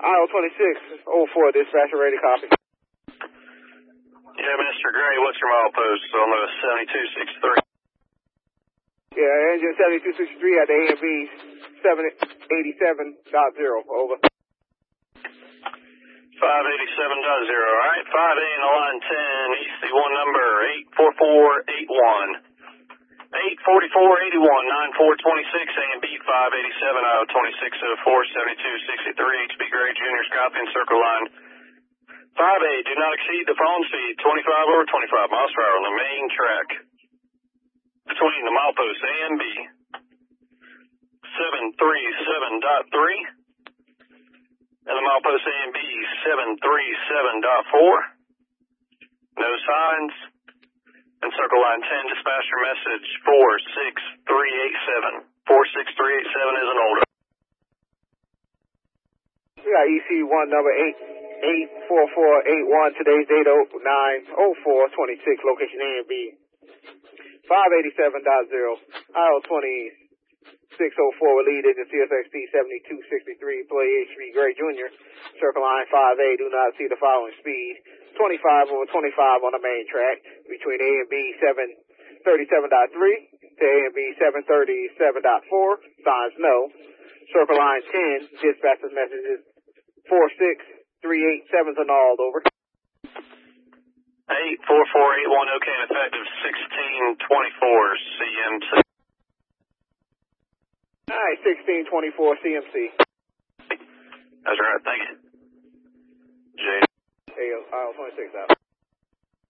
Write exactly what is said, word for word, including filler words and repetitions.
Aisle twenty-six oh four, dispatcher ready, copy. Yeah, Mister Gray, what's your milepost on the seventy-two sixty-three? Yeah, engine seventy-two sixty-three at the A and B seven eighty-seven dot zero, over. five eighty-seven dot zero, alright, five A in the line ten, E C one number eight four four eight one. eight forty-four eighty-one, nine four twenty-six, A and B five eighty-seven, Iowa twenty-six oh four, seventy-two sixty-three, H B Gray Junior, copy and circle line. five A, do not exceed the phone speed, twenty-five over twenty-five miles per hour on the main track. Between the milepost A and B, seven thirty-seven point three, and the milepost A and B, seven thirty-seven point four. No signs. And circle line ten, dispatcher message four six three eight seven. four six three eight seven is an older. We got E C one number eight eight four four eight one, today's date oh nine oh four twenty-six, location A and B. five eighty-seven dot zero, aisle twenty-six oh four with lead engine C S X P seventy-two sixty-three, employee H B Gray Junior, circle line five A, do not see the following speed, twenty-five over twenty-five on the main track, between A and B seven thirty-seven point three to A and B seven thirty-seven point four, signs no. Circle line ten, dispatcher's messages four six three eight seven is annulled, over. eight four four eight one, okay, and effective sixteen twenty-four C M C. Alright, sixteen twenty-four C M C. That's right, thank you. J. Hey, aisle twenty-six out.